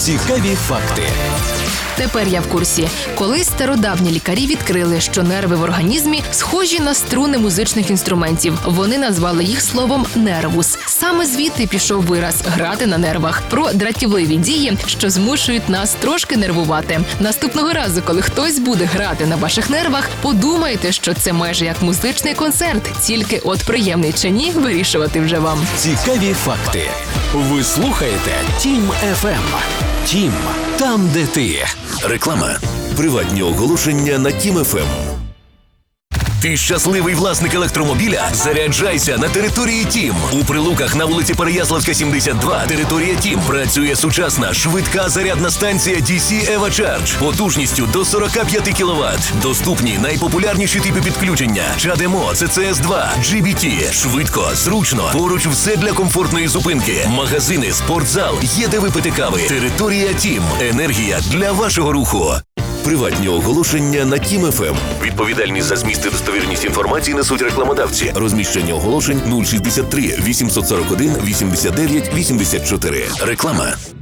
Цікаві факти. Тепер я в курсі. Колись стародавні лікарі відкрили, що нерви в організмі схожі на струни музичних інструментів. Вони назвали їх словом «нервус». Саме звідти пішов вираз «грати на нервах» про дратівливі дії, що змушують нас трошки нервувати. Наступного разу, коли хтось буде грати на ваших нервах, подумайте, що це майже як музичний концерт. Тільки от приємний чи ні, вирішувати вже вам. Цікаві факти. Ви слухаєте Тім ФМ. Тім – там, де ти. Реклама. Приватні оголошення на Тім ФМ. Ти щасливий власник електромобіля? Заряджайся на території Тім. У Прилуках на вулиці Переяславська, 72. Територія Тім. Працює сучасна, швидка зарядна станція DC EVA Charge. Потужністю до 45 кВт. Доступні найпопулярніші типи підключення. CHAdeMO, CCS2, GBT. Швидко, зручно. Поруч все для комфортної зупинки. Магазини, спортзал. Є де випити кави. Територія Тім. Енергія для вашого руху. Приватні оголошення на Тім ФМ. Відповідальність за зміст і достовірність інформації несуть рекламодавці. Розміщення оголошень 063 841 89 84. Реклама.